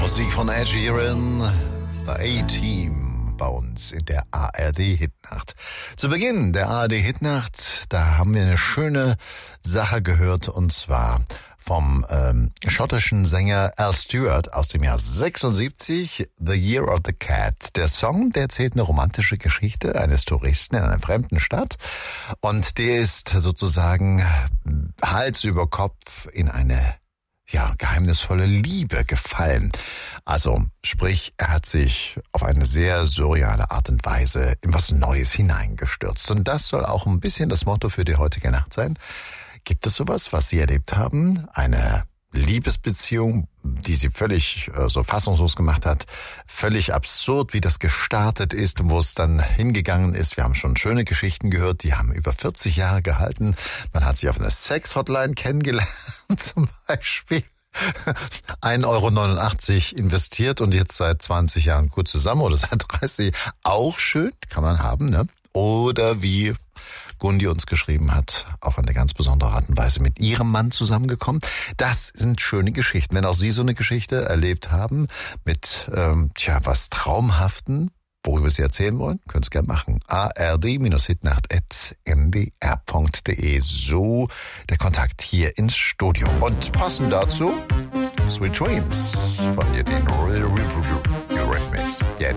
Musik von Ed Sheeran, The A-Team bei uns in der ARD-Hitnacht. Zu Beginn der ARD-Hitnacht, da haben wir eine schöne Sache gehört, und zwar vom schottischen Sänger Al Stewart aus dem Jahr 76, The Year of the Cat. Der Song, der erzählt eine romantische Geschichte eines Touristen in einer fremden Stadt, und der ist sozusagen Hals über Kopf in eine geheimnisvolle Liebe gefallen. Also, sprich, er hat sich auf eine sehr surreale Art und Weise in was Neues hineingestürzt. Und das soll auch ein bisschen das Motto für die heutige Nacht sein. Gibt es sowas, was Sie erlebt haben? Eine Liebesbeziehung, die Sie völlig so fassungslos gemacht hat, völlig absurd, wie das gestartet ist und wo es dann hingegangen ist. Wir haben schon schöne Geschichten gehört, die haben über 40 Jahre gehalten. Man hat sich auf einer Sex-Hotline kennengelernt zum Beispiel. 1,89 € investiert und jetzt seit 20 Jahren gut zusammen oder seit 30. Auch schön, kann man haben, ne? Oder wie Gundi uns geschrieben hat, auf eine ganz besondere Art und Weise mit ihrem Mann zusammengekommen. Das sind schöne Geschichten. Wenn auch Sie so eine Geschichte erlebt haben mit was Traumhaften, worüber Sie erzählen wollen, können Sie es gerne machen. ard-hitnacht@ndr.de, so der Kontakt hier ins Studio. Und passend dazu Sweet Dreams von Eurythmics. Jetzt